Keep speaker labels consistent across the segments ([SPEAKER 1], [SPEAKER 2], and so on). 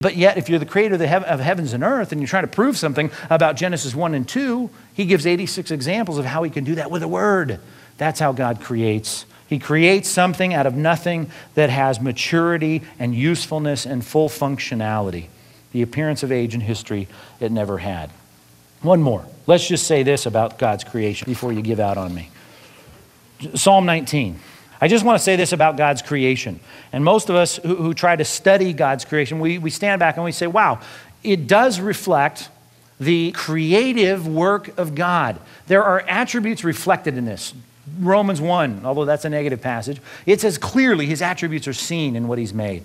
[SPEAKER 1] But yet, if you're the creator of heavens and earth and you're trying to prove something about Genesis 1 and 2, he gives 86 examples of how he can do that with a word. That's how God creates. He creates something out of nothing that has maturity and usefulness and full functionality. The appearance of age in history it never had. One more. Let's just say this about God's creation before you give out on me. Psalm 19. I just want to say this about God's creation. And most of us who try to study God's creation, we stand back and we say, wow, it does reflect the creative work of God. There are attributes reflected in this. Romans 1, although that's a negative passage, it says clearly his attributes are seen in what he's made.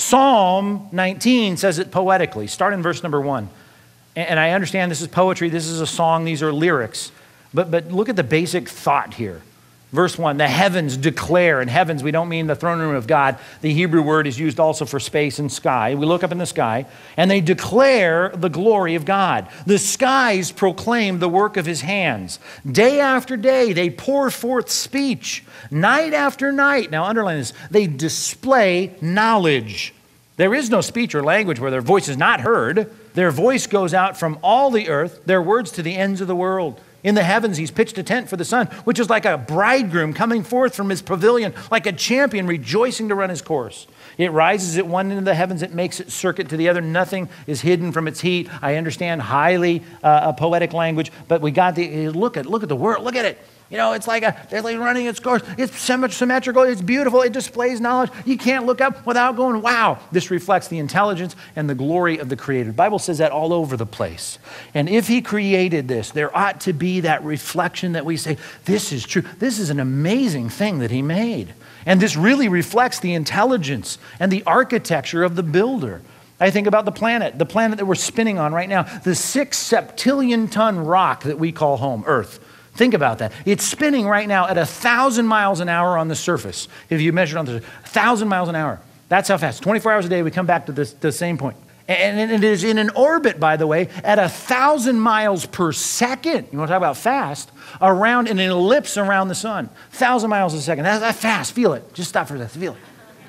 [SPEAKER 1] Psalm 19 says it poetically. Start in verse number 1. And I understand this is poetry, this is a song, these are lyrics. But look at the basic thought here. Verse 1, the heavens declare, and heavens, we don't mean the throne room of God. The Hebrew word is used also for space and sky. We look up in the sky, and they declare the glory of God. The skies proclaim the work of his hands. Day after day, they pour forth speech. Night after night, now underline this, they display knowledge. There is no speech or language where their voice is not heard. Their voice goes out from all the earth, their words to the ends of the world. In the heavens, he's pitched a tent for the sun, which is like a bridegroom coming forth from his pavilion, like a champion rejoicing to run his course. It rises at one end of the heavens, it makes its circuit to the other. Nothing is hidden from its heat. I understand highly poetic language, but we got look at the world, look at it. You know, it's like running its course. It's symmetrical, it's beautiful, it displays knowledge. You can't look up without going, wow. This reflects the intelligence and the glory of the Creator. The Bible says that all over the place. And if he created this, there ought to be that reflection that we say, this is true. This is an amazing thing that he made. And this really reflects the intelligence and the architecture of the builder. I think about the planet that we're spinning on right now, the 6 septillion-ton rock that we call home, Earth. Think about that. It's spinning right now at 1,000 miles an hour on the surface. If you measure it on the surface, 1,000 miles an hour. That's how fast. 24 hours a day, we come back to the same point. And it is in an orbit, by the way, at 1,000 miles per second. You want to talk about fast? Around in an ellipse around the sun. 1,000 miles a second. That's fast. Feel it. Just stop for a second. Feel it.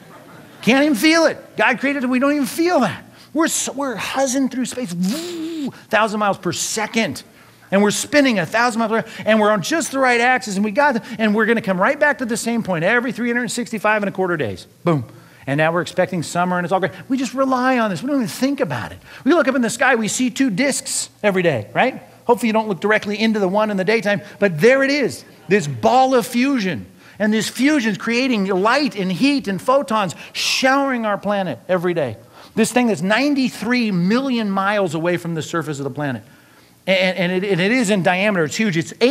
[SPEAKER 1] Can't even feel it. God created it. We don't even feel that. We're huzzing through space. 1,000 miles per second. And we're spinning 1,000 miles per hour, and we're on just the right axis, and we're going to come right back to the same point every 365 and a quarter days. Boom. And now we're expecting summer, and it's all great. We just rely on this. We don't even think about it. We look up in the sky, we see 2 discs every day, right? Hopefully you don't look directly into the one in the daytime, but there it is, this ball of fusion. And this fusion is creating light and heat and photons showering our planet every day. This thing that's 93 million miles away from the surface of the planet. And it is in diameter. It's huge. It's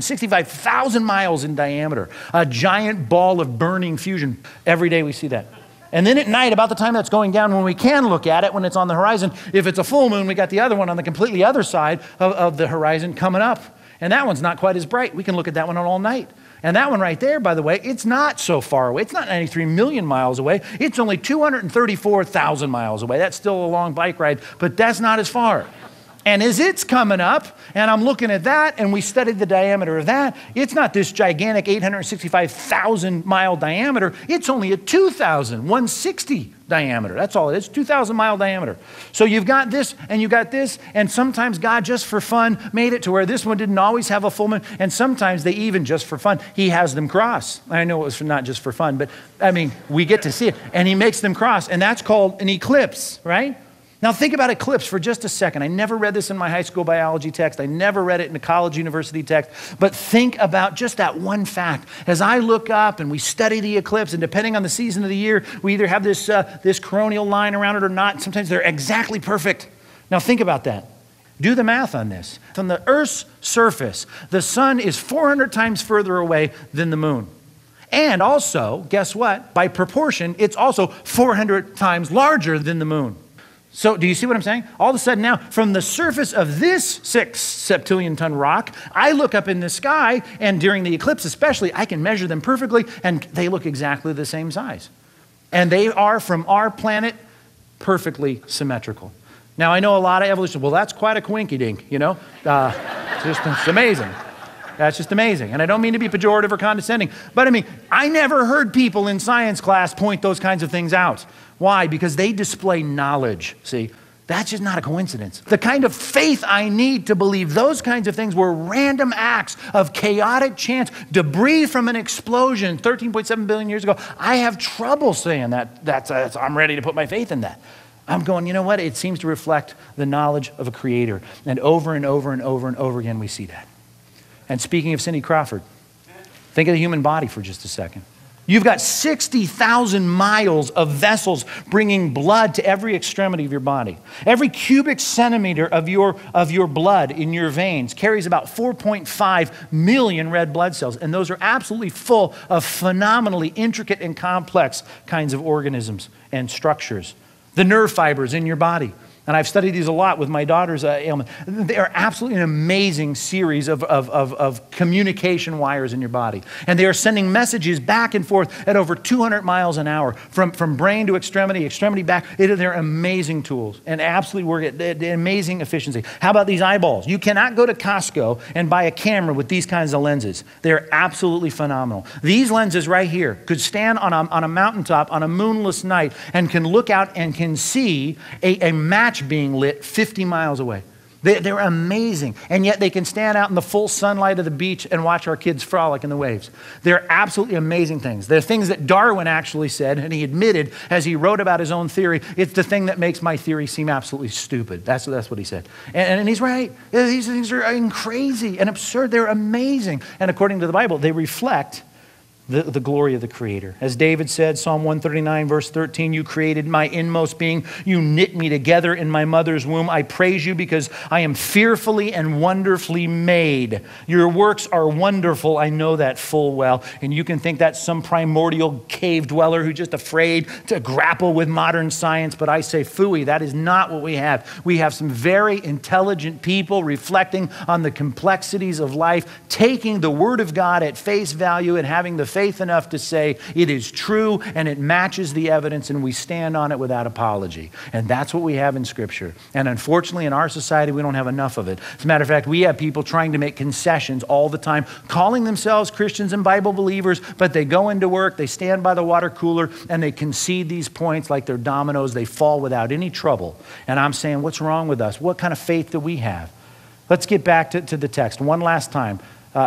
[SPEAKER 1] 865,000 miles in diameter. A giant ball of burning fusion. Every day we see that. And then at night, about the time that's going down, when we can look at it, when it's on the horizon, if it's a full moon, we got the other one on the completely other side of the horizon coming up. And that one's not quite as bright. We can look at that one all night. And that one right there, by the way, it's not so far away. It's not 93 million miles away. It's only 234,000 miles away. That's still a long bike ride, but that's not as far. And as it's coming up, and I'm looking at that, and we studied the diameter of that, it's not this gigantic 865,000 mile diameter. It's only a 160 diameter. That's all it is, 2,000 mile diameter. So you've got this, and you've got this, and sometimes God, just for fun, made it to where this one didn't always have a full moon, and sometimes they even, just for fun, he has them cross. I know it was not just for fun, but I mean, we get to see it, and he makes them cross, and that's called an eclipse, right? Now think about eclipse for just a second. I never read this in my high school biology text. I never read it in a college university text. But think about just that one fact. As I look up and we study the eclipse, and depending on the season of the year, we either have this coronal line around it or not. Sometimes they're exactly perfect. Now think about that. Do the math on this. From the Earth's surface, the sun is 400 times further away than the moon. And also, guess what? By proportion, it's also 400 times larger than the moon. So do you see what I'm saying? All of a sudden now, from the surface of this 6 septillion-ton rock, I look up in the sky, and during the eclipse especially, I can measure them perfectly, and they look exactly the same size. And they are, from our planet, perfectly symmetrical. Now, I know a lot of evolution, well, that's quite a coinky-dink, you know? It's amazing. That's just amazing. And I don't mean to be pejorative or condescending, but I mean, I never heard people in science class point those kinds of things out. Why? Because they display knowledge. See, that's just not a coincidence. The kind of faith I need to believe those kinds of things were random acts of chaotic chance, debris from an explosion 13.7 billion years ago. I have trouble saying that. I'm ready to put my faith in that. I'm going, you know what? It seems to reflect the knowledge of a creator. And over and over and over and over again, we see that. And speaking of Cindy Crawford, think of the human body for just a second. You've got 60,000 miles of vessels bringing blood to every extremity of your body. Every cubic centimeter of your blood in your veins carries about 4.5 million red blood cells. And those are absolutely full of phenomenally intricate and complex kinds of organisms and structures. The nerve fibers in your body. And I've studied these a lot with my daughter's ailment. They are absolutely an amazing series of communication wires in your body. And they are sending messages back and forth at over 200 miles an hour from brain to extremity, extremity back. They're amazing tools and absolutely work at amazing efficiency. How about these eyeballs? You cannot go to Costco and buy a camera with these kinds of lenses. They're absolutely phenomenal. These lenses right here could stand on a mountaintop on a moonless night and can look out and can see a match being lit 50 miles away. They're amazing. And yet they can stand out in the full sunlight of the beach and watch our kids frolic in the waves. They're absolutely amazing things. They're things that Darwin actually said, and he admitted as he wrote about his own theory, it's the thing that makes my theory seem absolutely stupid. That's what he said. And he's right. These things are crazy and absurd. They're amazing. And according to the Bible, they reflect the glory of the Creator. As David said, Psalm 139, verse 13, you created my inmost being. You knit me together in my mother's womb. I praise you because I am fearfully and wonderfully made. Your works are wonderful. I know that full well. And you can think that's some primordial cave dweller who's just afraid to grapple with modern science. But I say, phooey, that is not what we have. We have some very intelligent people reflecting on the complexities of life, taking the Word of God at face value and having the faith enough to say it is true and it matches the evidence and we stand on it without apology. And that's what we have in Scripture. And unfortunately in our society we don't have enough of it. As a matter of fact, we have people trying to make concessions all the time, calling themselves Christians and Bible believers, but they go into work, they stand by the water cooler and they concede these points like they're dominoes. They fall without any trouble. And I'm saying, what's wrong with us? What kind of faith do we have? Let's get back to the text one last time.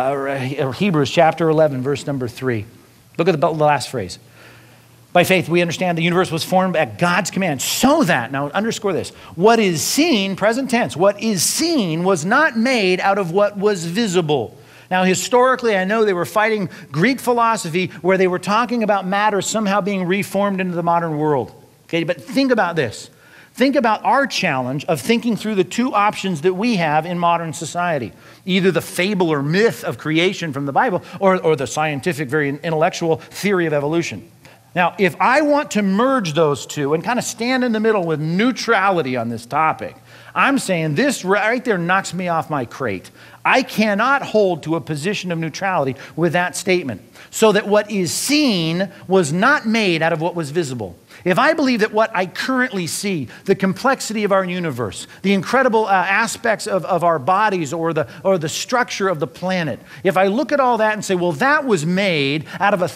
[SPEAKER 1] Hebrews chapter 11, verse number 3. Look at the last phrase. By faith, we understand the universe was formed at God's command so that, now underscore this, what is seen, present tense, what is seen was not made out of what was visible. Now, historically, I know they were fighting Greek philosophy where they were talking about matter somehow being reformed into the modern world. Okay, but think about this. Think about our challenge of thinking through the two options that we have in modern society. Either the fable or myth of creation from the Bible or the scientific, very intellectual theory of evolution. Now, if I want to merge those two and kind of stand in the middle with neutrality on this topic, I'm saying this right there knocks me off my crate. I cannot hold to a position of neutrality with that statement. So that what is seen was not made out of what was visible. If I believe that what I currently see, the complexity of our universe, the incredible aspects of our bodies or the structure of the planet, if I look at all that and say, well, that was made out of a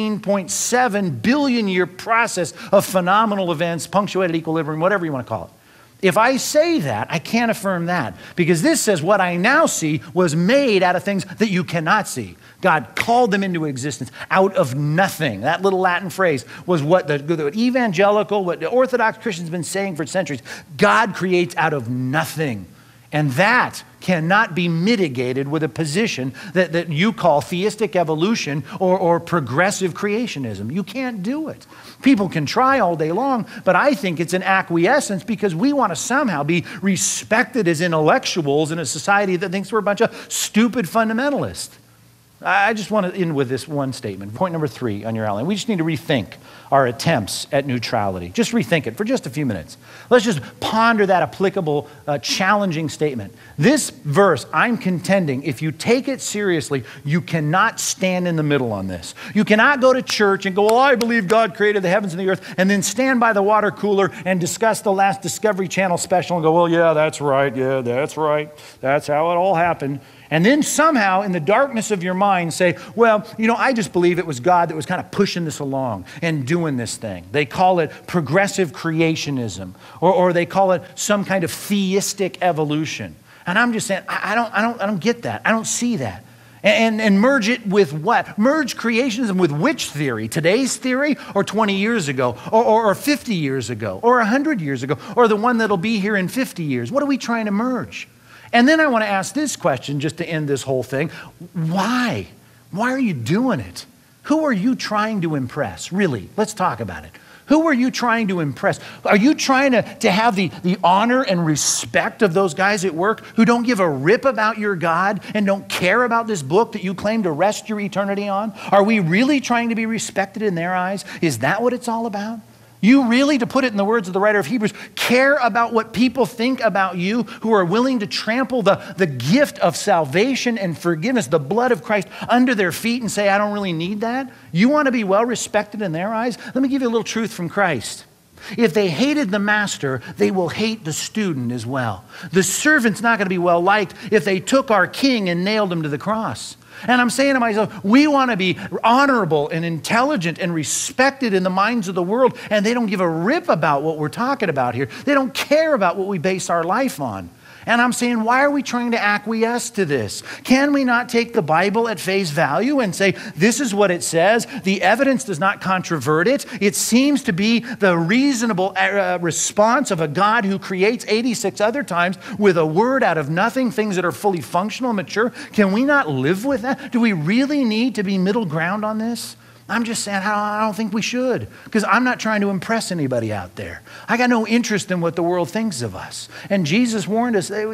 [SPEAKER 1] 13.7 billion year process of phenomenal events, punctuated equilibrium, whatever you want to call it. If I say that, I can't affirm that because this says what I now see was made out of things that you cannot see. God called them into existence out of nothing. That little Latin phrase was what the evangelical, what the Orthodox Christians have been saying for centuries. God creates out of nothing. And that cannot be mitigated with a position that you call theistic evolution or progressive creationism. You can't do it. People can try all day long, but I think it's an acquiescence because we want to somehow be respected as intellectuals in a society that thinks we're a bunch of stupid fundamentalists. I just want to end with this one statement. Point number 3 on your outline. We just need to rethink our attempts at neutrality. Just rethink it for just a few minutes. Let's just ponder that applicable, challenging statement. This verse, I'm contending, if you take it seriously, you cannot stand in the middle on this. You cannot go to church and go, well, I believe God created the heavens and the earth, and then stand by the water cooler and discuss the last Discovery Channel special and go, well, yeah, that's right. Yeah, that's right. That's how it all happened. And then somehow, in the darkness of your mind, mind say, well, I just believe it was God that was kind of pushing this along and doing this thing. They call it progressive creationism, or they call it some kind of theistic evolution. And I'm just saying, I don't get that. I don't see that. And merge it with what? Merge creationism with which theory? Today's theory, or 20 years ago, or 50 years ago, or 100 years ago, or the one that'll be here in 50 years? What are we trying to merge? And then I want to ask this question just to end this whole thing. Why? Why are you doing it? Who are you trying to impress? Really, let's talk about it. Who are you trying to impress? Are you trying to have the honor and respect of those guys at work who don't give a rip about your God and don't care about this book that you claim to rest your eternity on? Are we really trying to be respected in their eyes? Is that what it's all about? You really, to put it in the words of the writer of Hebrews, care about what people think about you, who are willing to trample the gift of salvation and forgiveness, the blood of Christ, under their feet and say, I don't really need that? You want to be well respected in their eyes? Let me give you a little truth from Christ. If they hated the master, they will hate the student as well. The servant's not going to be well liked if they took our king and nailed him to the cross. And I'm saying to myself, we want to be honorable and intelligent and respected in the minds of the world, and they don't give a rip about what we're talking about here. They don't care about what we base our life on. And I'm saying, why are we trying to acquiesce to this? Can we not take the Bible at face value and say, this is what it says? The evidence does not controvert it. It seems to be the reasonable response of a God who creates 86 other times with a word out of nothing, things that are fully functional and mature. Can we not live with that? Do we really need to be middle ground on this? I'm just saying, I don't think we should, because I'm not trying to impress anybody out there. I got no interest in what the world thinks of us. And Jesus warned us, you're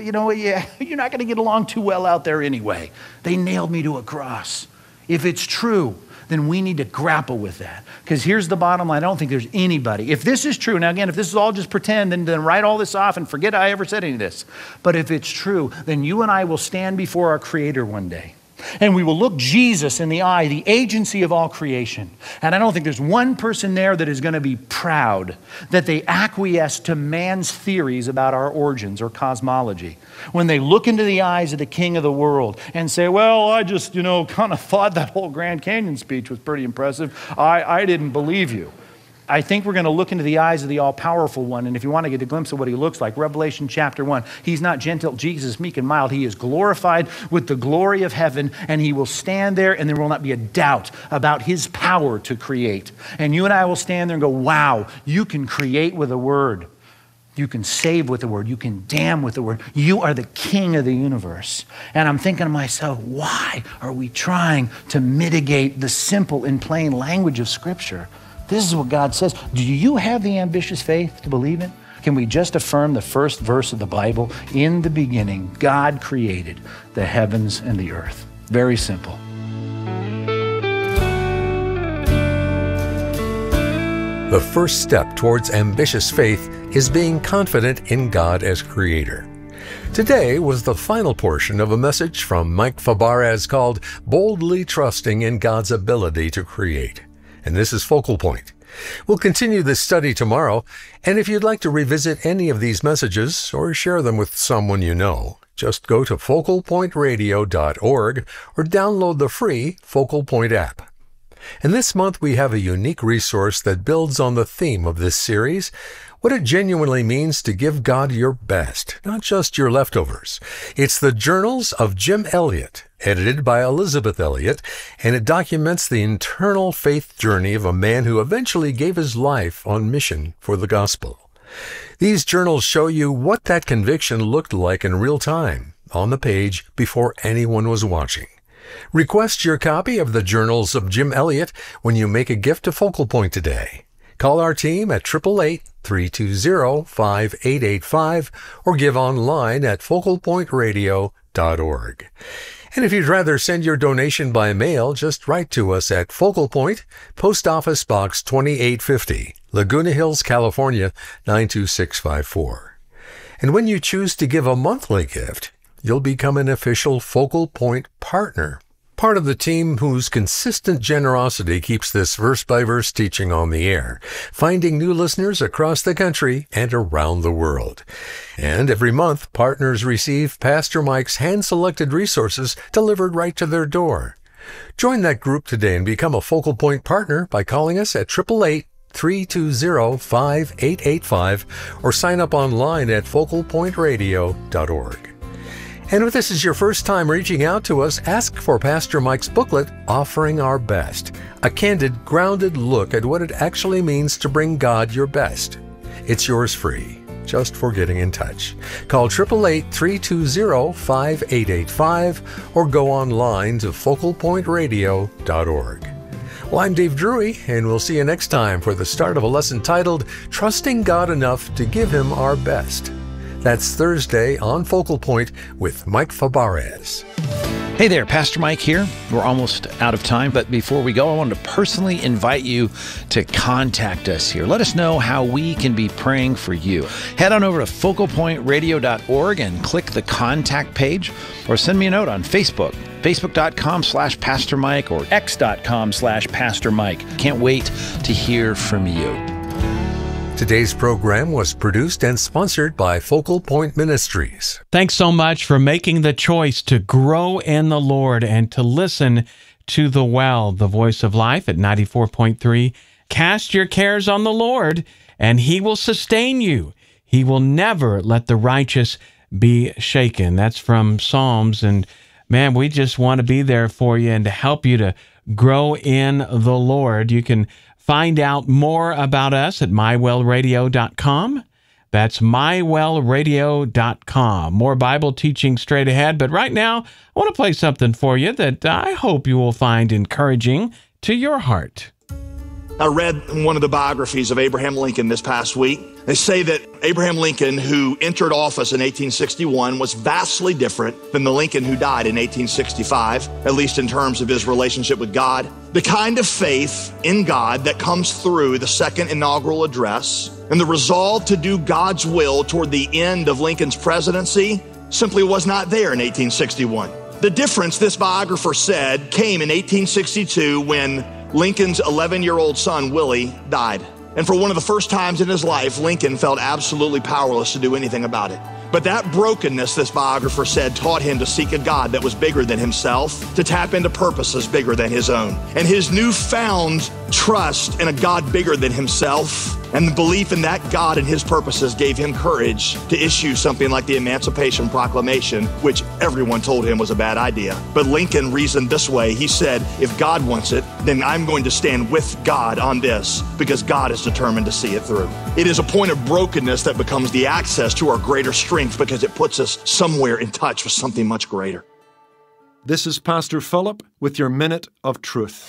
[SPEAKER 1] not going to get along too well out there anyway. They nailed me to a cross. If it's true, then we need to grapple with that. Because here's the bottom line. I don't think there's anybody. If this is true, now again, if this is all just pretend, then write all this off and forget I ever said any of this. But if it's true, then you and I will stand before our Creator one day. And we will look Jesus in the eye, the agency of all creation. And I don't think there's one person there that is going to be proud that they acquiesce to man's theories about our origins or cosmology. When they look into the eyes of the King of the world and say, well, I just, kind of thought that whole Grand Canyon speech was pretty impressive. I didn't believe you. I think we're going to look into the eyes of the all-powerful one, and if you want to get a glimpse of what he looks like, Revelation chapter 1, he's not gentle, Jesus, meek and mild. He is glorified with the glory of heaven, and he will stand there, and there will not be a doubt about his power to create. And you and I will stand there and go, wow, you can create with a word. You can save with the word. You can damn with the word. You are the king of the universe. And I'm thinking to myself, why are we trying to mitigate the simple and plain language of Scripture? This is what God says. Do you have the ambitious faith to believe it? Can we just affirm the first verse of the Bible? In the beginning, God created the heavens and the earth. Very simple.
[SPEAKER 2] The first step towards ambitious faith is being confident in God as Creator. Today was the final portion of a message from Mike Fabarez called Boldly Trusting in God's Ability to Create. And this is Focal Point. We'll continue this study tomorrow, and if you'd like to revisit any of these messages or share them with someone you know, just go to focalpointradio.org or download the free Focal Point app. And this month we have a unique resource that builds on the theme of this series, what it genuinely means to give God your best, not just your leftovers. It's the Journals of Jim Elliot, edited by Elizabeth Elliot, and it documents the internal faith journey of a man who eventually gave his life on mission for the gospel. These journals show you what that conviction looked like in real time, on the page, before anyone was watching. Request your copy of the Journals of Jim Elliot when you make a gift to Focal Point today. Call our team at 888-320-5885 or give online at focalpointradio.org. And if you'd rather send your donation by mail, just write to us at Focal Point, Post Office Box 2850, Laguna Hills, California, 92654. And when you choose to give a monthly gift, you'll become an official Focal Point partner, part of the team whose consistent generosity keeps this verse-by-verse teaching on the air, finding new listeners across the country and around the world. And every month, partners receive Pastor Mike's hand-selected resources delivered right to their door. Join that group today and become a Focal Point partner by calling us at 888-320-5885 or sign up online at focalpointradio.org. And if this is your first time reaching out to us, ask for Pastor Mike's booklet, Offering Our Best, a candid, grounded look at what it actually means to bring God your best. It's yours free, just for getting in touch. Call 888-320-5885 or go online to focalpointradio.org. Well, I'm Dave Drury, and we'll see you next time for the start of a lesson titled, Trusting God Enough to Give Him Our Best. That's Thursday on Focal Point with Mike Fabarez.
[SPEAKER 1] Hey there, Pastor Mike here. We're almost out of time, but before we go, I wanted to personally invite you to contact us here. Let us know how we can be praying for you. Head on over to focalpointradio.org and click the contact page, or send me a note on Facebook, facebook.com/Pastor Mike or x.com/Pastor Mike. Can't wait to hear from you.
[SPEAKER 2] Today's program was produced and sponsored by Focal Point Ministries.
[SPEAKER 3] Thanks so much for making the choice to grow in the Lord and to listen to the Well, the voice of life at 94.3. Cast your cares on the Lord, and He will sustain you. He will never let the righteous be shaken. That's from Psalms. And man, we just want to be there for you and to help you to grow in the Lord. You can find out more about us at mywellradio.com. That's mywellradio.com. More Bible teaching straight ahead. But right now, I want to play something for you that I hope you will find encouraging to your heart.
[SPEAKER 4] I read one of the biographies of Abraham Lincoln this past week. They say that Abraham Lincoln, who entered office in 1861, was vastly different than the Lincoln who died in 1865, at least in terms of his relationship with God. The kind of faith in God that comes through the second inaugural address and the resolve to do God's will toward the end of Lincoln's presidency simply was not there in 1861. The difference, this biographer said, came in 1862 when Lincoln's 11-year-old son, Willie, died. And for one of the first times in his life, Lincoln felt absolutely powerless to do anything about it. But that brokenness, this biographer said, taught him to seek a God that was bigger than himself, to tap into purposes bigger than his own. And his newfound trust in a God bigger than himself and the belief in that God and his purposes gave him courage to issue something like the Emancipation Proclamation, which everyone told him was a bad idea. But Lincoln reasoned this way. He said, if God wants it, then I'm going to stand with God on this because God is determined to see it through. It is a point of brokenness that becomes the access to our greater strength because it puts us somewhere in touch with something much greater.
[SPEAKER 5] This is Pastor Philip with your Minute of Truth.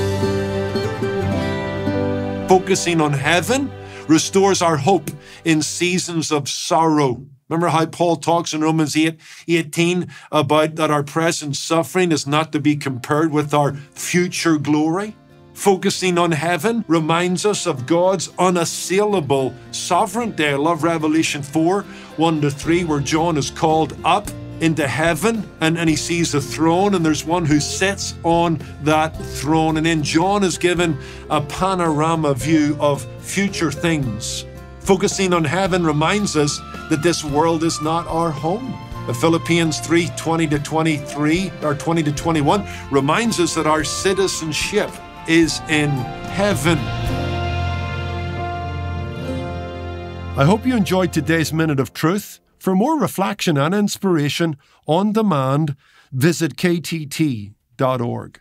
[SPEAKER 5] Focusing on heaven restores our hope in seasons of sorrow. Remember how Paul talks in Romans 8:18 about that our present suffering is not to be compared with our future glory? Focusing on heaven reminds us of God's unassailable sovereignty. I love Revelation 4:1-3, where John is called up into heaven and he sees a throne and there's one who sits on that throne. And then John is given a panorama view of future things. Focusing on heaven reminds us that this world is not our home. Philippians 3:20-23 or 20-21 reminds us that our citizenship is in heaven. I hope you enjoyed today's Minute of Truth. For more reflection and inspiration on demand, visit ktt.org.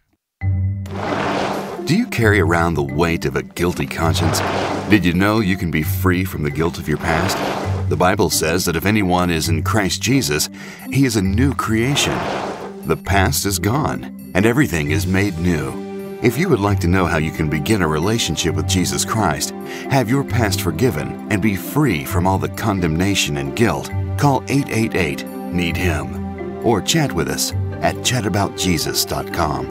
[SPEAKER 6] Do you carry around the weight of a guilty conscience? Did you know you can be free from the guilt of your past? The Bible says that if anyone is in Christ Jesus, he is a new creation. The past is gone, and everything is made new. If you would like to know how you can begin a relationship with Jesus Christ, have your past forgiven, and be free from all the condemnation and guilt, call 888-NEED-HIM or chat with us at chataboutjesus.com.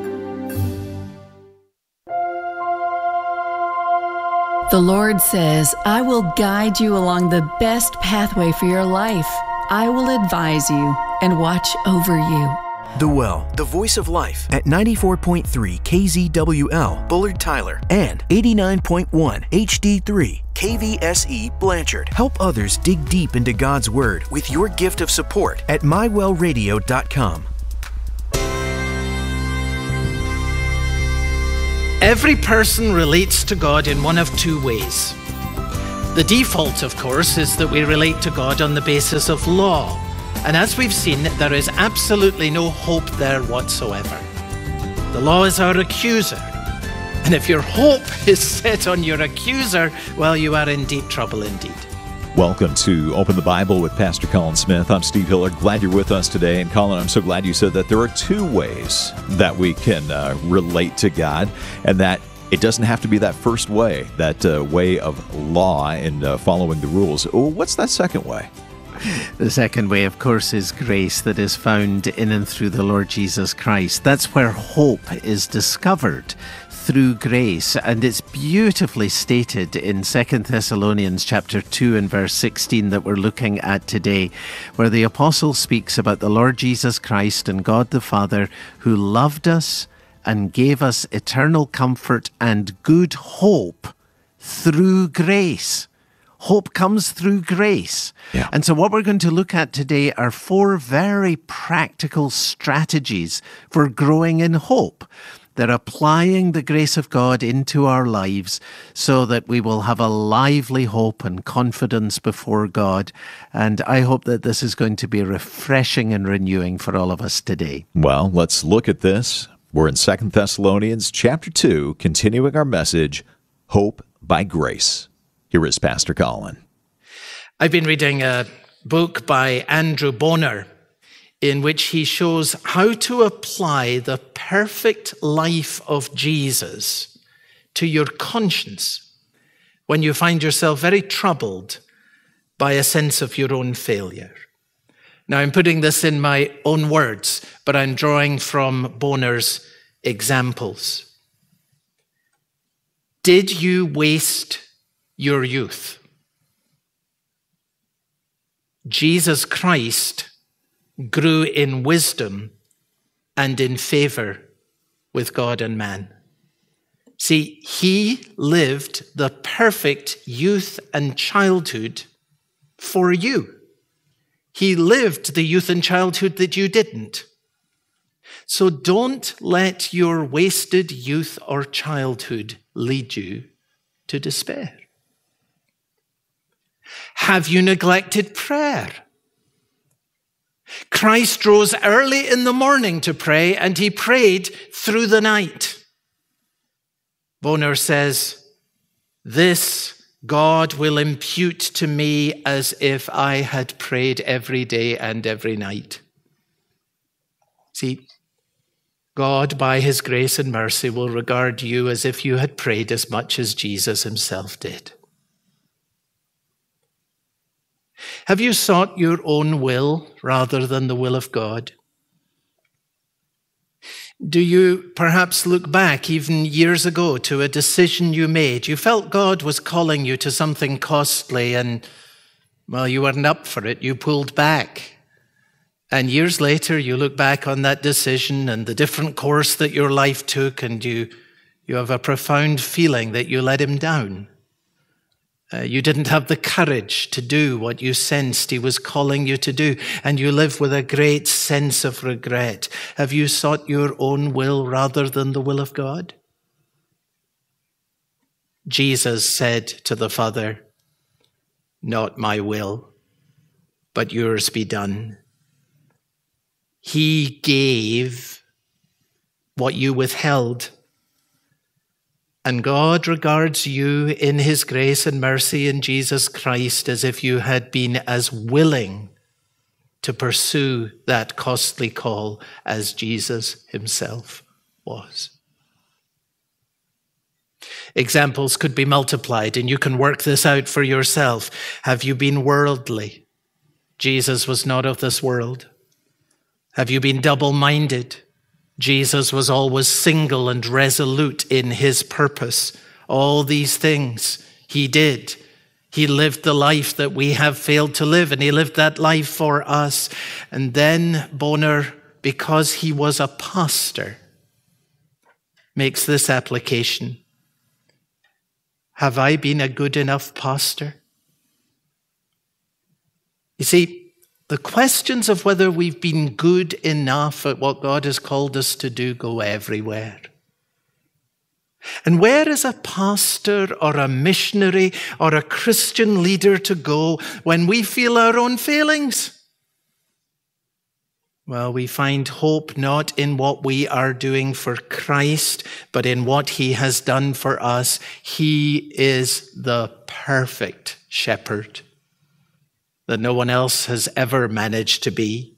[SPEAKER 7] The Lord says, I will guide you along the best pathway for your life. I will advise you and watch over you.
[SPEAKER 8] The Well, the voice of life at 94.3 KZWL, Bullard Tyler, and 89.1 HD3 KVSE Blanchard. Help others dig deep into God's Word with your gift of support at mywellradio.com.
[SPEAKER 9] Every person relates to God in one of two ways. The default, of course, is that we relate to God on the basis of law. And as we've seen, there is absolutely no hope there whatsoever. The law is our accuser. And if your hope is set on your accuser, well, you are in deep trouble indeed.
[SPEAKER 10] Welcome to Open the Bible with Pastor Colin Smith. I'm Steve Hiller. Glad you're with us today. And Colin, I'm so glad you said that there are two ways that we can relate to God, and that it doesn't have to be that first way, that way of law and following the rules. What's that second way?
[SPEAKER 9] The second way, of course, is grace that is found in and through the Lord Jesus Christ. That's where hope is discovered, through grace, and it's beautifully stated in 2 Thessalonians chapter 2 and verse 16 that we're looking at today, where the apostle speaks about the Lord Jesus Christ and God the Father, who loved us and gave us eternal comfort and good hope through grace. Hope comes through grace. Yeah. And so what we're going to look at today are 4 very practical strategies for growing in hope. They're applying the grace of God into our lives so that we will have a lively hope and confidence before God. And I hope that this is going to be refreshing and renewing for all of us today.
[SPEAKER 10] Well, let's look at this. We're in 2 Thessalonians chapter 2, continuing our message, Hope by Grace. Here is Pastor Colin.
[SPEAKER 9] I've been reading a book by Andrew Bonar, in which he shows how to apply the perfect life of Jesus to your conscience when you find yourself very troubled by a sense of your own failure. Now, I'm putting this in my own words, but I'm drawing from Bonar's examples. Did you waste your youth? Jesus Christ grew in wisdom and in favor with God and man. See, he lived the perfect youth and childhood for you. He lived the youth and childhood that you didn't. So don't let your wasted youth or childhood lead you to despair. Have you neglected prayer? Christ rose early in the morning to pray, and he prayed through the night. Bonar says, this God will impute to me as if I had prayed every day and every night. See, God, by his grace and mercy, will regard you as if you had prayed as much as Jesus himself did. Have you sought your own will rather than the will of God? Do you perhaps look back even years ago to a decision you made? You felt God was calling you to something costly and, well, you weren't up for it. You pulled back. And years later, you look back on that decision and the different course that your life took, and you have a profound feeling that you let him down. You didn't have the courage to do what you sensed he was calling you to do, and you live with a great sense of regret. Have you sought your own will rather than the will of God? Jesus said to the Father, not my will, but yours be done. He gave what you withheld. And God regards you in his grace and mercy in Jesus Christ as if you had been as willing to pursue that costly call as Jesus himself was. Examples could be multiplied, and you can work this out for yourself. Have you been worldly? Jesus was not of this world. Have you been double-minded? Jesus was always single and resolute in his purpose. All these things he did. He lived the life that we have failed to live, and he lived that life for us. And then Bonar, because he was a pastor, makes this application. Have I been a good enough pastor? You see, the questions of whether we've been good enough at what God has called us to do go everywhere. And where is a pastor or a missionary or a Christian leader to go when we feel our own failings? Well, we find hope not in what we are doing for Christ, but in what he has done for us. He is the perfect shepherd that no one else has ever managed to be.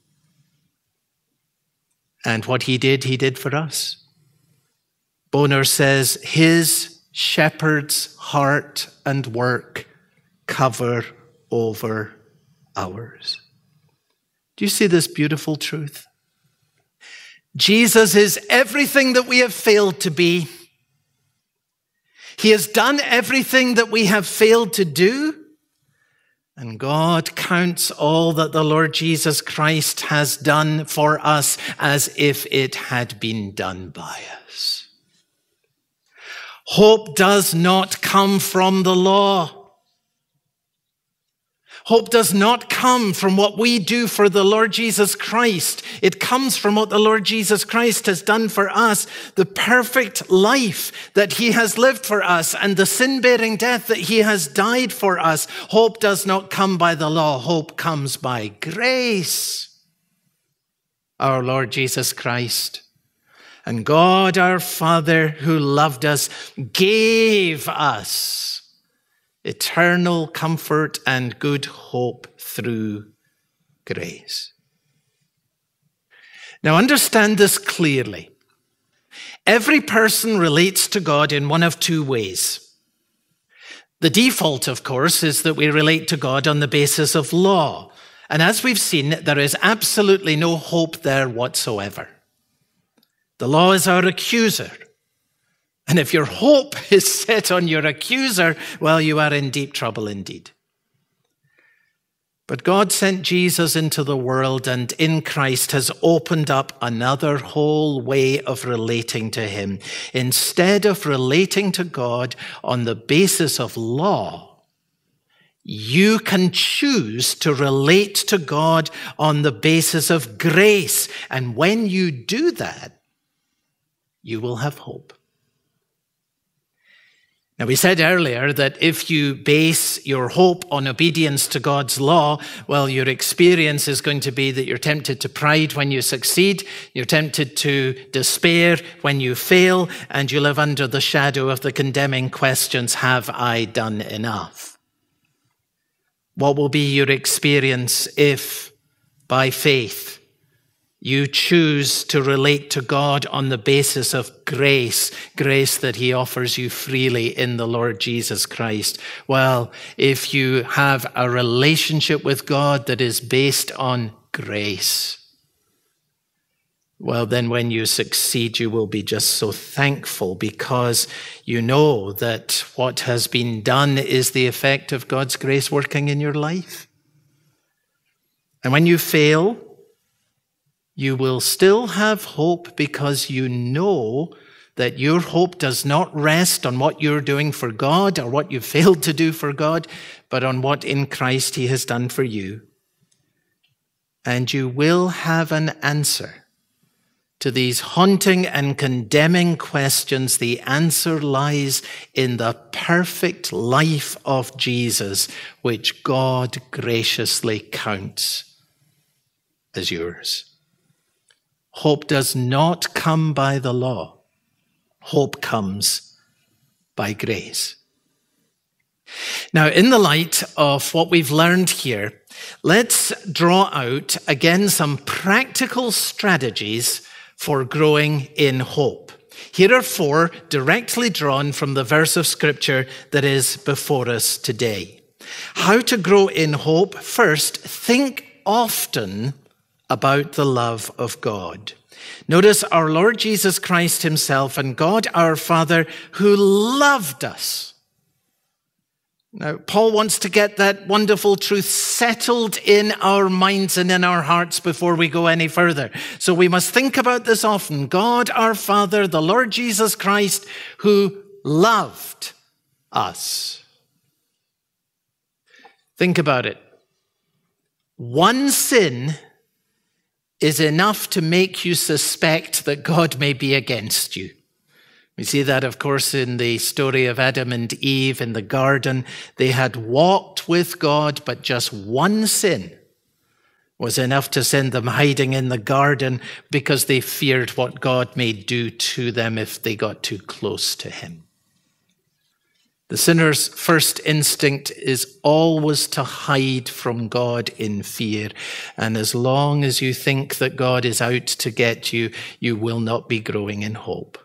[SPEAKER 9] And what he did for us. Bonar says, his shepherd's heart and work cover over ours. Do you see this beautiful truth? Jesus is everything that we have failed to be. He has done everything that we have failed to do. And God counts all that the Lord Jesus Christ has done for us as if it had been done by us. Hope does not come from the law. Hope does not come from what we do for the Lord Jesus Christ. It comes from what the Lord Jesus Christ has done for us, the perfect life that he has lived for us and the sin-bearing death that he has died for us. Hope does not come by the law. Hope comes by grace. Our Lord Jesus Christ and God our Father who loved us gave us eternal comfort and good hope through grace. Now understand this clearly. Every person relates to God in one of two ways. The default, of course, is that we relate to God on the basis of law. And as we've seen, there is absolutely no hope there whatsoever. The law is our accuser. And if your hope is set on your accuser, well, you are in deep trouble indeed. But God sent Jesus into the world and in Christ has opened up another whole way of relating to him. Instead of relating to God on the basis of law, you can choose to relate to God on the basis of grace. And when you do that, you will have hope. Now, we said earlier that if you base your hope on obedience to God's law, well, your experience is going to be that you're tempted to pride when you succeed, you're tempted to despair when you fail, and you live under the shadow of the condemning questions, have I done enough? What will be your experience if, by faith, you choose to relate to God on the basis of grace that he offers you freely in the Lord Jesus Christ? Well, if you have a relationship with God that is based on grace, well, then when you succeed, you will be just so thankful because you know that what has been done is the effect of God's grace working in your life. And when you fail, you will still have hope because you know that your hope does not rest on what you're doing for God or what you failed to do for God, but on what in Christ he has done for you. And you will have an answer to these haunting and condemning questions. The answer lies in the perfect life of Jesus, which God graciously counts as yours. Hope does not come by the law. Hope comes by grace. Now, in the light of what we've learned here, let's draw out again some practical strategies for growing in hope. Here are 4 directly drawn from the verse of Scripture that is before us today. How to grow in hope? First, think often about the love of God. Notice our Lord Jesus Christ himself and God our Father who loved us. Now, Paul wants to get that wonderful truth settled in our minds and in our hearts before we go any further. So we must think about this often. God our Father, the Lord Jesus Christ, who loved us. Think about it. One sin is enough to make you suspect that God may be against you. We see that, of course, in the story of Adam and Eve in the garden. They had walked with God, but just one sin was enough to send them hiding in the garden because they feared what God may do to them if they got too close to him. The sinner's first instinct is always to hide from God in fear. And as long as you think that God is out to get you, you will not be growing in hope.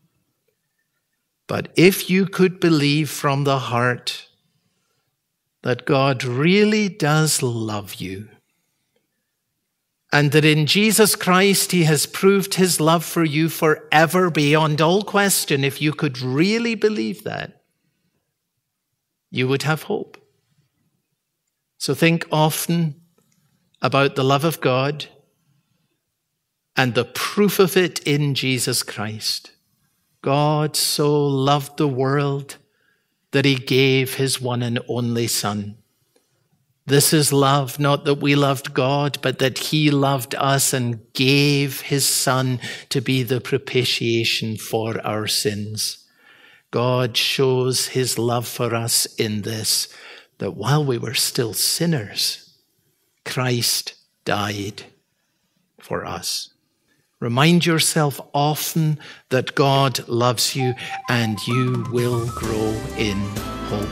[SPEAKER 9] But if you could believe from the heart that God really does love you, and that in Jesus Christ he has proved his love for you forever beyond all question, if you could really believe that, you would have hope. So think often about the love of God and the proof of it in Jesus Christ. God so loved the world that he gave his one and only Son. This is love, not that we loved God, but that he loved us and gave his Son to be the propitiation for our sins. God shows his love for us in this, that while we were still sinners, Christ died for us. Remind yourself often that God loves you and you will grow in hope.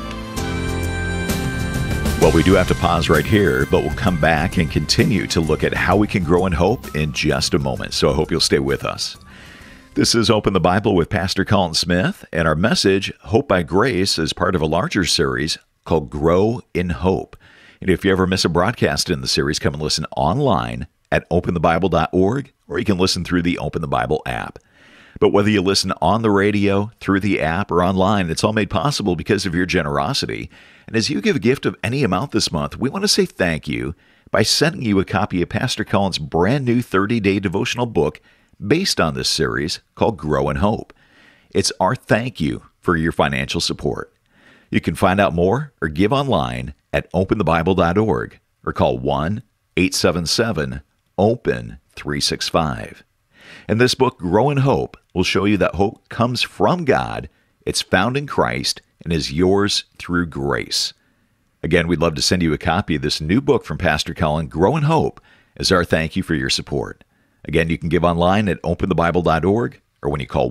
[SPEAKER 10] Well, we do have to pause right here, but we'll come back and continue to look at how we can grow in hope in just a moment. So I hope you'll stay with us. This is Open the Bible with Pastor Colin Smith, and our message, Hope by Grace, is part of a larger series called Grow in Hope. And if you ever miss a broadcast in the series, come and listen online at openthebible.org, or you can listen through the Open the Bible app. But whether you listen on the radio, through the app, or online, it's all made possible because of your generosity. And as you give a gift of any amount this month, we want to say thank you by sending you a copy of Pastor Colin's brand new 30-day devotional book based on this series called Grow in Hope. It's our thank you for your financial support. You can find out more or give online at openthebible.org or call 1-877-OPEN-365. And this book, Grow in Hope, will show you that hope comes from God, it's found in Christ, and is yours through grace. Again, we'd love to send you a copy of this new book from Pastor Colin, Grow in Hope, as our thank you for your support. Again, you can give online at openthebible.org or when you call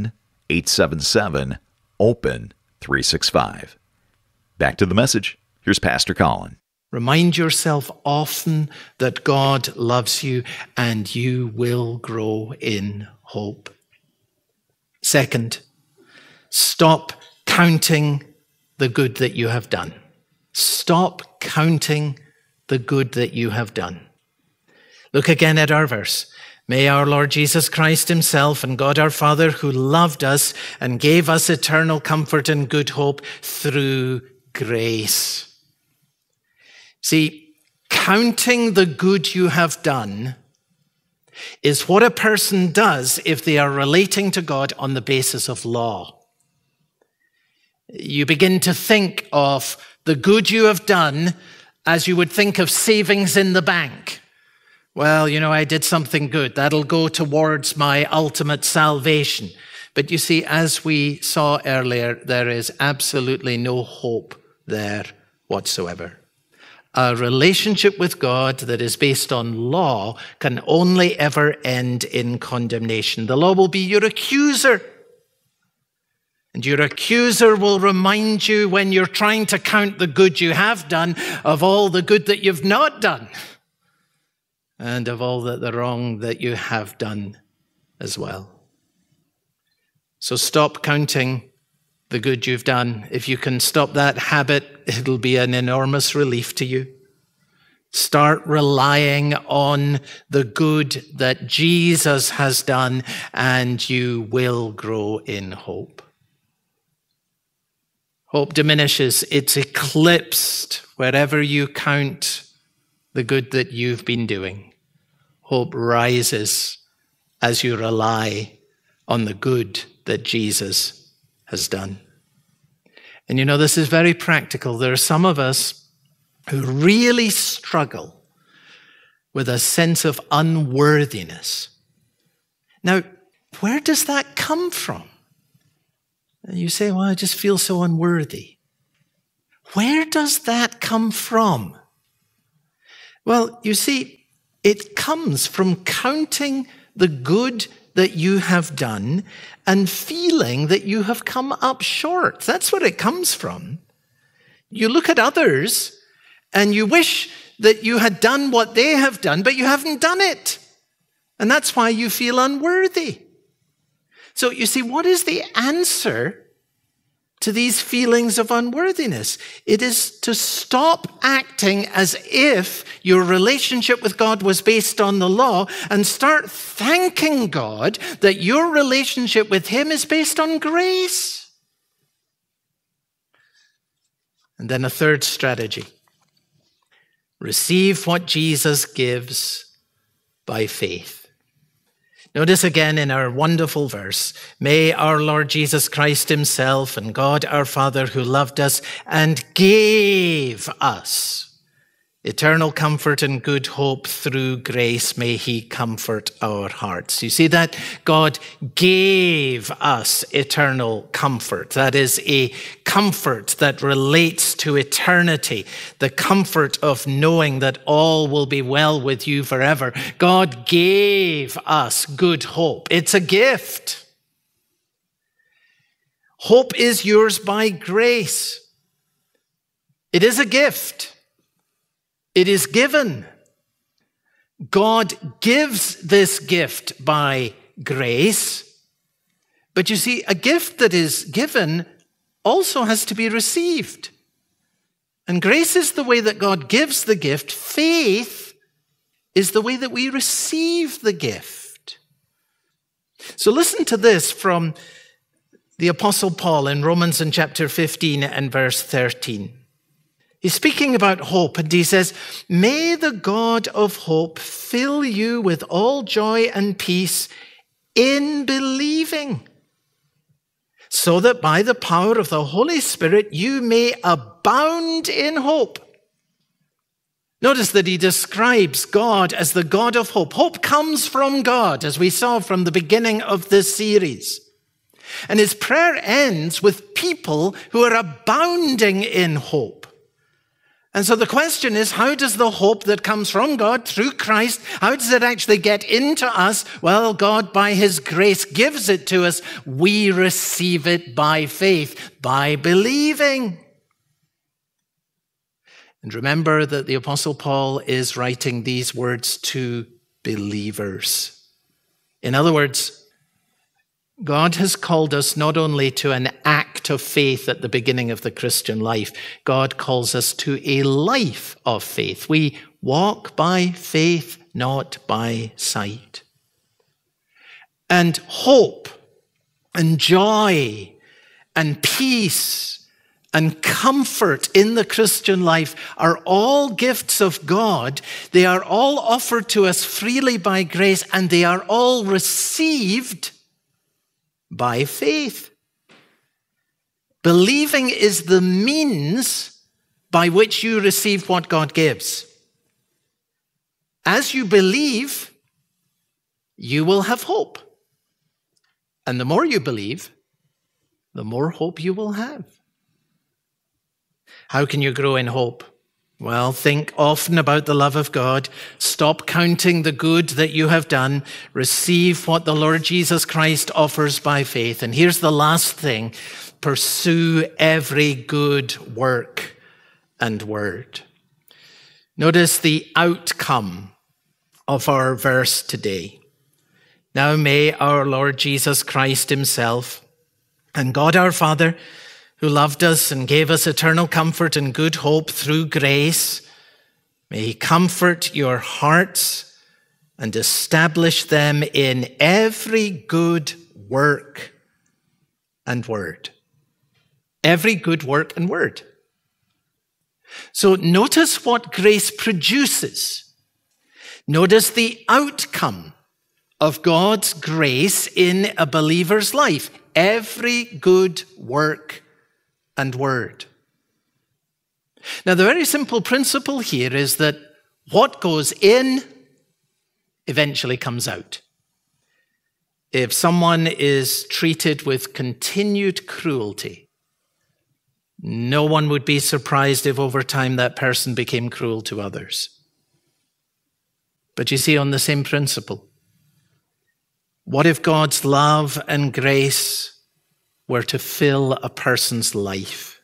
[SPEAKER 10] 1-877-OPEN-365. Back to the message. Here's Pastor Colin.
[SPEAKER 9] Remind yourself often that God loves you and you will grow in hope. Second, stop counting the good that you have done. Stop counting the good that you have done. Look again at our verse. May our Lord Jesus Christ himself and God our Father, who loved us and gave us eternal comfort and good hope through grace. See, counting the good you have done is what a person does if they are relating to God on the basis of law. You begin to think of the good you have done as you would think of savings in the bank. Well, I did something good. That'll go towards my ultimate salvation. But you see, as we saw earlier, there is absolutely no hope there whatsoever. A relationship with God that is based on law can only ever end in condemnation. The law will be your accuser. And your accuser will remind you when you're trying to count the good you have done of all the good that you've not done. And of all the wrong that you have done as well. So stop counting the good you've done. If you can stop that habit, it'll be an enormous relief to you. Start relying on the good that Jesus has done, and you will grow in hope. Hope diminishes. It's eclipsed wherever you count the good that you've been doing. Hope rises as you rely on the good that Jesus has done. And this is very practical. There are some of us who really struggle with a sense of unworthiness. Now, where does that come from? And you say, well, I just feel so unworthy. Where does that come from? Well, you see, it comes from counting the good that you have done and feeling that you have come up short. That's where it comes from. You look at others and you wish that you had done what they have done, but you haven't done it. And that's why you feel unworthy. So you see, what is the answer to these feelings of unworthiness? It is to stop acting as if your relationship with God was based on the law and start thanking God that your relationship with Him is based on grace. And then a third strategy. Receive what Jesus gives by faith. Notice again in our wonderful verse, may our Lord Jesus Christ Himself and God our Father who loved us and gave us eternal comfort and good hope through grace, may He comfort our hearts. You see that? God gave us eternal comfort. That is a comfort that relates to eternity, the comfort of knowing that all will be well with you forever. God gave us good hope. It's a gift. Hope is yours by grace. It is a gift. It is given. God gives this gift by grace. But you see, a gift that is given also has to be received. And grace is the way that God gives the gift. Faith is the way that we receive the gift. So listen to this from the Apostle Paul in Romans in chapter 15 and verse 13. He's speaking about hope, and he says, may the God of hope fill you with all joy and peace in believing, so that by the power of the Holy Spirit you may abound in hope. Notice that he describes God as the God of hope. Hope comes from God, as we saw from the beginning of this series. And his prayer ends with people who are abounding in hope. And so the question is, how does the hope that comes from God through Christ, how does it actually get into us? Well, God, by His grace, gives it to us. We receive it by faith, by believing. And remember that the Apostle Paul is writing these words to believers. In other words, God has called us not only to an act of faith at the beginning of the Christian life, God calls us to a life of faith. We walk by faith, not by sight. And hope and joy and peace and comfort in the Christian life are all gifts of God. They are all offered to us freely by grace, and they are all received by faith. Believing is the means by which you receive what God gives. As you believe, you will have hope. And the more you believe, the more hope you will have. How can you grow in hope? Well, think often about the love of God. Stop counting the good that you have done. Receive what the Lord Jesus Christ offers by faith. And here's the last thing. Pursue every good work and word. Notice the outcome of our verse today. Now may our Lord Jesus Christ Himself and God our Father, who loved us and gave us eternal comfort and good hope through grace, may He comfort your hearts and establish them in every good work and word. Every good work and word. So notice what grace produces. Notice the outcome of God's grace in a believer's life. Every good work and word. Now, the very simple principle here is that what goes in eventually comes out. If someone is treated with continued cruelty, no one would be surprised if over time that person became cruel to others. But you see, on the same principle, what if God's love and grace were to fill a person's life?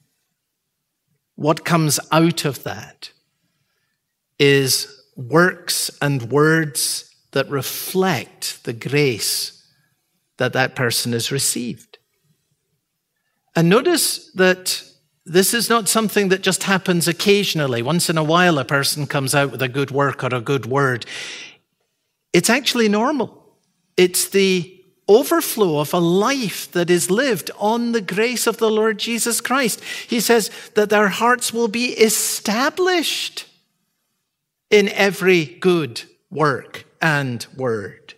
[SPEAKER 9] What comes out of that is works and words that reflect the grace that that person has received. And notice that this is not something that just happens occasionally. Once in a while, a person comes out with a good work or a good word. It's actually normal. It's the overflow of a life that is lived on the grace of the Lord Jesus Christ. He says that our hearts will be established in every good work and word.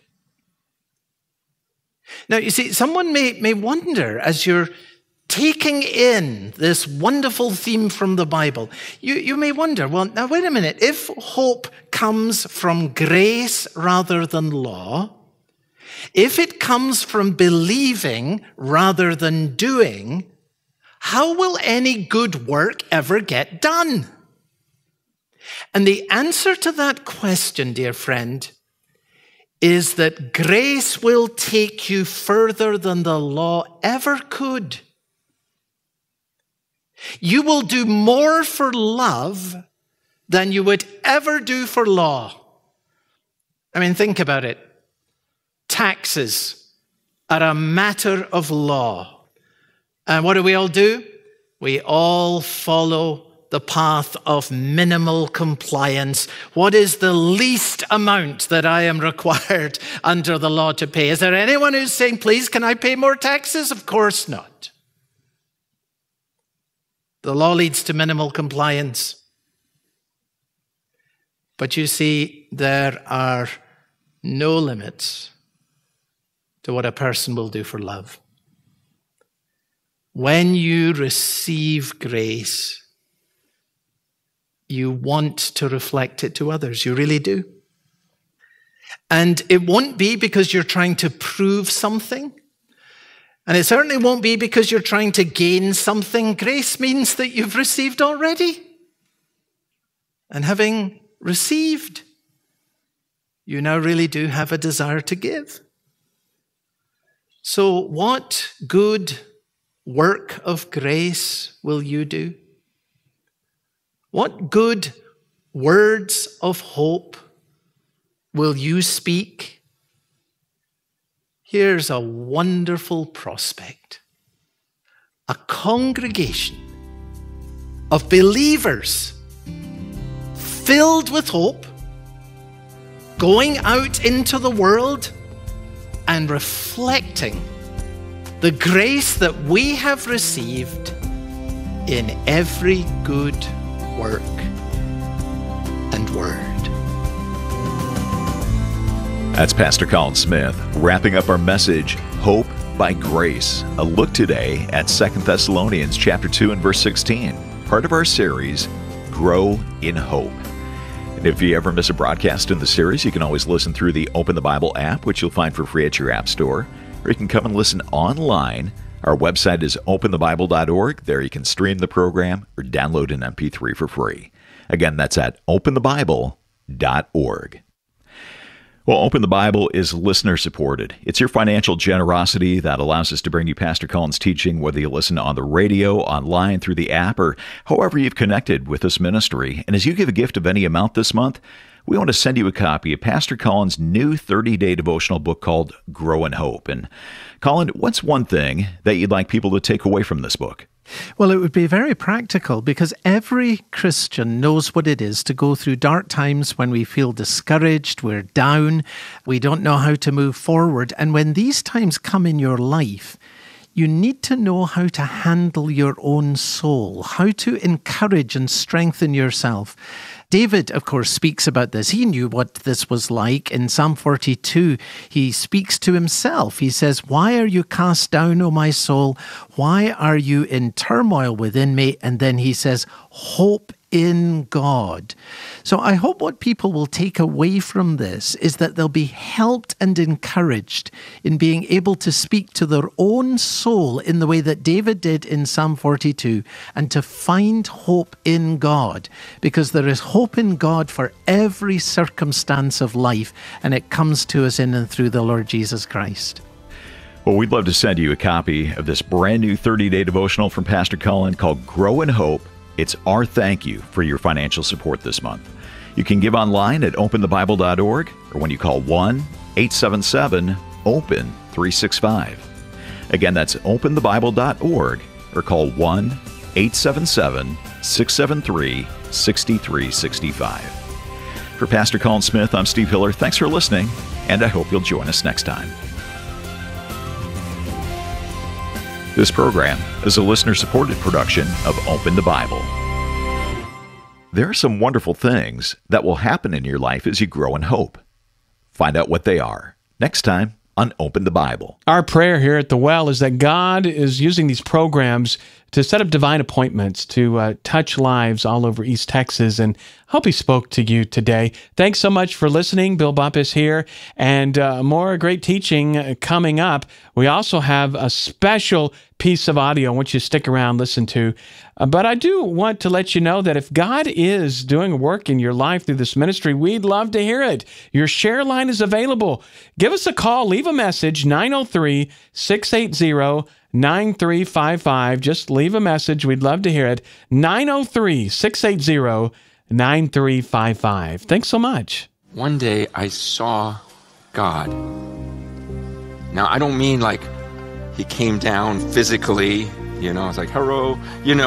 [SPEAKER 9] Now, you see, someone may wonder as you're taking in this wonderful theme from the Bible, you may wonder, well, now wait a minute, if hope comes from grace rather than law, if it comes from believing rather than doing, how will any good work ever get done? And the answer to that question, dear friend, is that grace will take you further than the law ever could. You will do more for love than you would ever do for law. I mean, think about it. Taxes are a matter of law. And what do we all do? We all follow the path of minimal compliance. What is the least amount that I am required under the law to pay? Is there anyone who's saying, please, can I pay more taxes? Of course not. The law leads to minimal compliance. But you see, there are no limits to what a person will do for love. When you receive grace, you want to reflect it to others. You really do. And it won't be because you're trying to prove something. And it certainly won't be because you're trying to gain something. Grace means that you've received already. And having received, you now really do have a desire to give. So what good work of grace will you do? What good words of hope will you speak? Here's a wonderful prospect. A congregation of believers filled with hope, going out into the world and reflecting the grace that we have received in every good work and word.
[SPEAKER 10] That's Pastor Colin Smith wrapping up our message, Hope by Grace. A look today at 2 Thessalonians chapter 2 and verse 16, part of our series, Grow in Hope. And if you ever miss a broadcast in the series, you can always listen through the Open the Bible app, which you'll find for free at your app store, or you can come and listen online. Our website is openthebible.org. There you can stream the program or download an MP3 for free. Again, that's at openthebible.org. Well, Open the Bible is listener-supported. It's your financial generosity that allows us to bring you Pastor Colin's teaching, whether you listen on the radio, online, through the app, or however you've connected with this ministry. And as you give a gift of any amount this month, we want to send you a copy of Pastor Colin's new 30-day devotional book called Grow in Hope. And Colin, what's one thing that you'd like people to take away from this book?
[SPEAKER 9] Well, it would be very practical because every Christian knows what it is to go through dark times when we feel discouraged, we're down, we don't know how to move forward. And when these times come in your life, you need to know how to handle your own soul, how to encourage and strengthen yourself. David, of course, speaks about this. He knew what this was like. In Psalm 42, he speaks to himself. He says, "Why are you cast down, O my soul? Why are you in turmoil within me?" And then he says, "Hope in God. So I hope what people will take away from this is that they'll be helped and encouraged in being able to speak to their own soul in the way that David did in Psalm 42, and to find hope in God, because there is hope in God for every circumstance of life, and it comes to us in and through the Lord Jesus Christ.
[SPEAKER 10] Well, we'd love to send you a copy of this brand new 30-day devotional from Pastor Cullen called Grow in Hope. It's our thank you for your financial support this month. You can give online at openthebible.org or when you call 1-877-OPEN-365. Again, that's openthebible.org or call 1-877-673-6365. For Pastor Cullen Smith, I'm Steve Hiller. Thanks for listening, and I hope you'll join us next time. This program is a listener-supported production of Open the Bible. There are some wonderful things that will happen in your life as you grow in hope. Find out what they are next time on Open the Bible.
[SPEAKER 3] Our prayer here at The Well is that God is using these programs to set up divine appointments to touch lives all over East Texas, and hope He spoke to you today. Thanks so much for listening. Bill Bumpus here, and more great teaching coming up. We also have a special piece of audio I want you to stick around, listen to. But I do want to let you know that if God is doing a work in your life through this ministry, we'd love to hear it. Your share line is available. Give us a call. Leave a message, 903-680-9355. Just leave a message. We'd love to hear it. 903-680-9355. Thanks so much.
[SPEAKER 11] One day I saw God. Now, I don't mean like He came down physically, I was like, hello,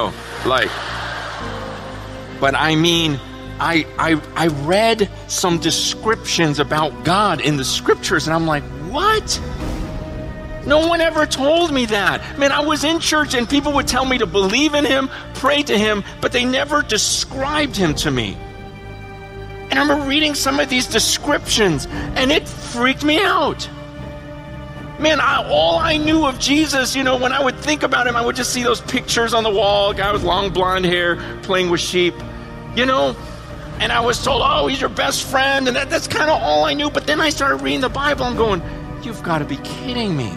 [SPEAKER 11] but I mean, I read some descriptions about God in the scriptures, and I'm like, what? No one ever told me that. Man, I was in church and people would tell me to believe in Him, pray to Him, but they never described Him to me. And I remember reading some of these descriptions, and it freaked me out. Man, all I knew of Jesus, when I would think about Him, I would just see those pictures on the wall, a guy with long blonde hair playing with sheep, and I was told, oh, He's your best friend, and that's kind of all I knew. But then I started reading the Bible and going, you've got to be kidding me.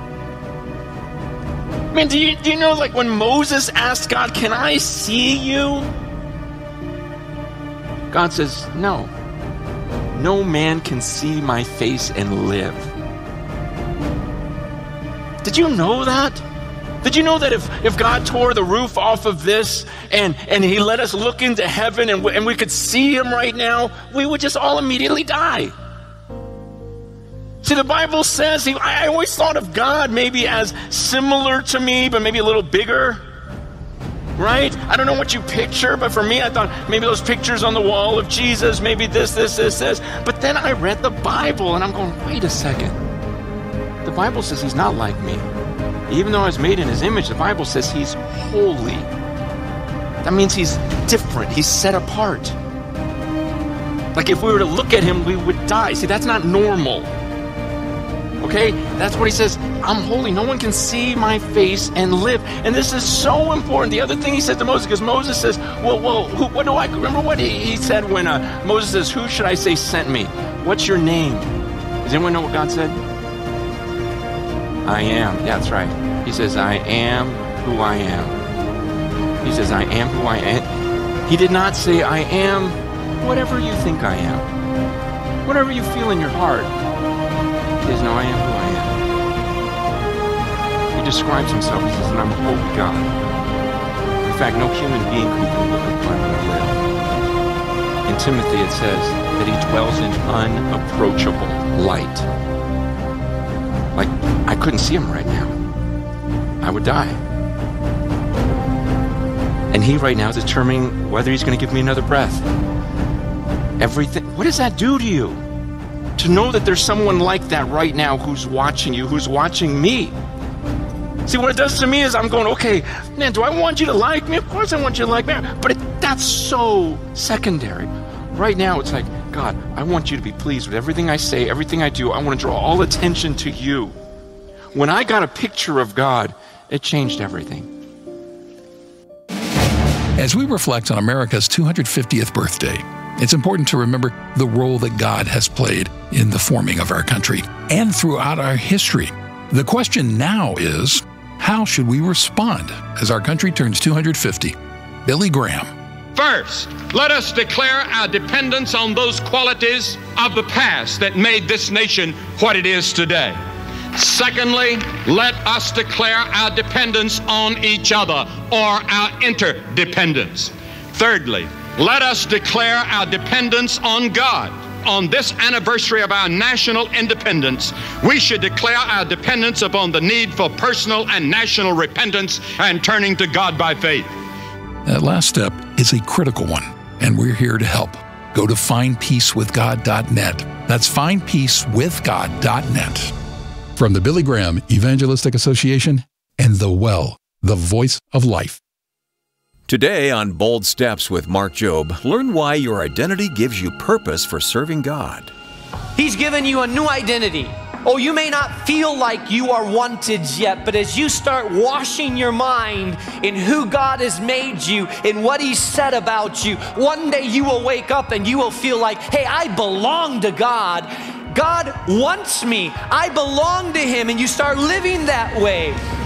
[SPEAKER 11] Man, do you know, like when Moses asked God, can I see you? God says, no man can see my face and live. Did you know that? Did you know that if God tore the roof off of this and He let us look into heaven and we could see Him right now, we would just all immediately die? See, the Bible says, I always thought of God maybe as similar to me, but maybe a little bigger, right? I don't know what you picture, but for me, I thought maybe those pictures on the wall of Jesus, maybe this. But then I read the Bible and I'm going, wait a second. The Bible says He's not like me. Even though I was made in His image, the Bible says He's holy. That means He's different. He's set apart. Like if we were to look at Him, we would die. See, that's not normal. Okay? That's what He says. I'm holy. No one can see my face and live. And this is so important. The other thing He said to Moses, because Moses says, what do I remember what he said when Moses says, who should I say sent me? What's your name? Does anyone know what God said? I am. Yeah, that's right. He says, I am who I am. He says, I am who I am. He did not say, I am whatever you think I am. Whatever you feel in your heart. He says, no, I am who I am. He describes Himself. He says, and I'm a holy God. In fact, no human being can even look upon Him and live. In Timothy, it says that He dwells in unapproachable light. Like, I couldn't see Him right now. I would die. And He right now is determining whether He's going to give me another breath. Everything. What does that do to you? To know that there's someone like that right now who's watching you, who's watching me. See, what it does to me is I'm going, okay, man, do I want you to like me? Of course I want you to like me. But that's so secondary. Right now, it's like, God, I want you to be pleased with everything I say, everything I do. I want to draw all attention to you. When I got a picture of God, it changed everything.
[SPEAKER 12] As we reflect on America's 250th birthday, it's important to remember the role that God has played in the forming of our country and throughout our history. The question now is, how should we respond as our country turns 250? Billy Graham.
[SPEAKER 13] First, let us declare our dependence on those qualities of the past that made this nation what it is today. Secondly, let us declare our dependence on each other, or our interdependence. Thirdly, let us declare our dependence on God. On this anniversary of our national independence, we should declare our dependence upon the need for personal and national repentance and turning to God by faith.
[SPEAKER 12] That last step is a critical one, and we're here to help. Go to findpeacewithgod.net. That's findpeacewithgod.net. From the Billy Graham Evangelistic Association and The Well, the voice of life.
[SPEAKER 14] Today on Bold Steps with Mark Jobe, learn why your identity gives you purpose for serving God.
[SPEAKER 15] He's given you a new identity. Oh, you may not feel like you are wanted yet, but as you start washing your mind in who God has made you, in what He said about you, one day you will wake up and you will feel like, hey, I belong to God. God wants me. I belong to Him, and you start living that way.